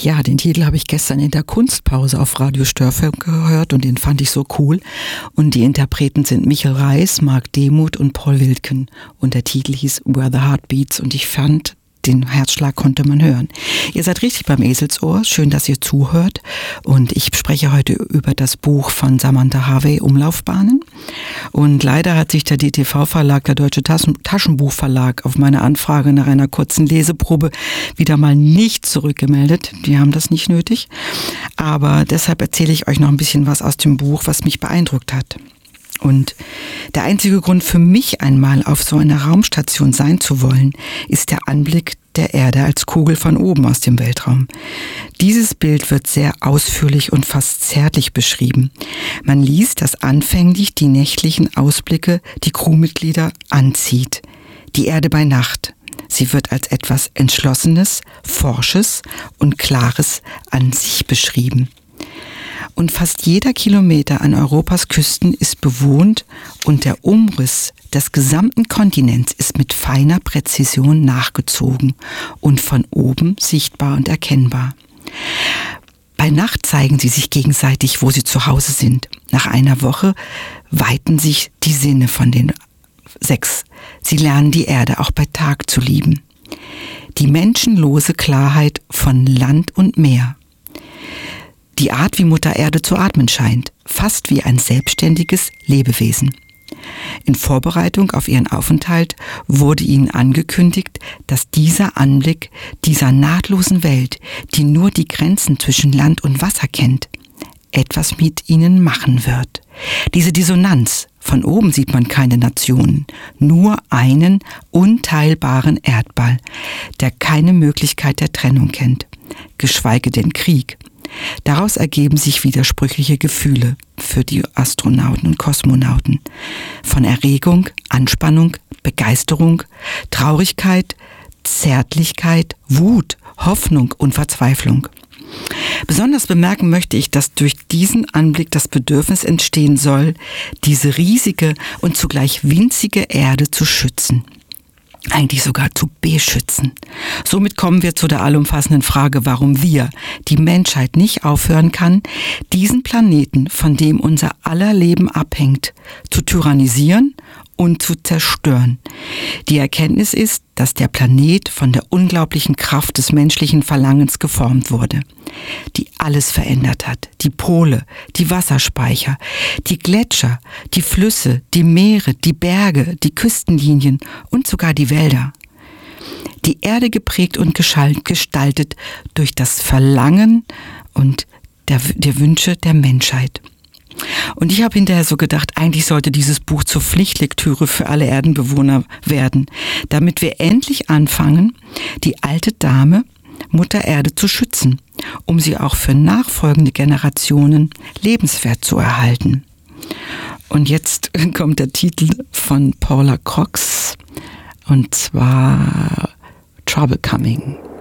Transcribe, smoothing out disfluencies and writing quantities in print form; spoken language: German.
Ja, den Titel habe ich gestern in der Kunstpause auf Radio Störfunk gehört und den fand ich so cool. Und die Interpreten sind Michael Reis, Marc Demuth und Paul Wilken. Und der Titel hieß Where the Heart Beats und ich fand, den Herzschlag konnte man hören. Ihr seid richtig beim Eselsohr. Schön, dass ihr zuhört. Und ich spreche heute über das Buch von Samantha Harvey, Umlaufbahnen. Und leider hat sich der DTV-Verlag, der Deutsche Taschenbuchverlag, auf meine Anfrage nach einer kurzen Leseprobe wieder mal nicht zurückgemeldet. Die haben das nicht nötig. Aber deshalb erzähle ich euch noch ein bisschen was aus dem Buch, was mich beeindruckt hat. Und der einzige Grund für mich, einmal auf so einer Raumstation sein zu wollen, ist der Anblick der Erde als Kugel von oben aus dem Weltraum. Dieses Bild wird sehr ausführlich und fast zärtlich beschrieben. Man liest, dass anfänglich die nächtlichen Ausblicke die Crewmitglieder anzieht. Die Erde bei Nacht. Sie wird als etwas Entschlossenes, Forsches und Klares an sich beschrieben. Und fast jeder Kilometer an Europas Küsten ist bewohnt und der Umriss des gesamten Kontinents ist mit feiner Präzision nachgezogen und von oben sichtbar und erkennbar. Bei Nacht zeigen sie sich gegenseitig, wo sie zu Hause sind. Nach einer Woche weiten sich die Sinne von den 6. Sie lernen die Erde auch bei Tag zu lieben. Die menschenlose Klarheit von Land und Meer. Die Art, wie Mutter Erde zu atmen scheint, fast wie ein selbstständiges Lebewesen. In Vorbereitung auf ihren Aufenthalt wurde ihnen angekündigt, dass dieser Anblick dieser nahtlosen Welt, die nur die Grenzen zwischen Land und Wasser kennt, etwas mit ihnen machen wird. Diese Dissonanz, von oben sieht man keine Nationen, nur einen unteilbaren Erdball, der keine Möglichkeit der Trennung kennt, geschweige denn Krieg. Daraus ergeben sich widersprüchliche Gefühle für die Astronauten und Kosmonauten. Von Erregung, Anspannung, Begeisterung, Traurigkeit, Zärtlichkeit, Wut, Hoffnung und Verzweiflung. Besonders bemerken möchte ich, dass durch diesen Anblick das Bedürfnis entstehen soll, diese riesige und zugleich winzige Erde zu schützen. Eigentlich sogar zu beschützen. Somit kommen wir zu der allumfassenden Frage, warum wir, die Menschheit, nicht aufhören kann, diesen Planeten, von dem unser aller Leben abhängt, zu tyrannisieren und zu zerstören. Die Erkenntnis ist, dass der Planet von der unglaublichen Kraft des menschlichen Verlangens geformt wurde, die alles verändert hat. Die Pole, die Wasserspeicher, die Gletscher, die Flüsse, die Meere, die Berge, die Küstenlinien und sogar die Wälder. Die Erde geprägt und gestaltet durch das Verlangen und der Wünsche der Menschheit. Und ich habe hinterher so gedacht, eigentlich sollte dieses Buch zur Pflichtlektüre für alle Erdenbewohner werden, damit wir endlich anfangen, die alte Dame, Mutter Erde, zu schützen, um sie auch für nachfolgende Generationen lebenswert zu erhalten. Und jetzt kommt der Titel von Paula Cox, und zwar Trouble Coming.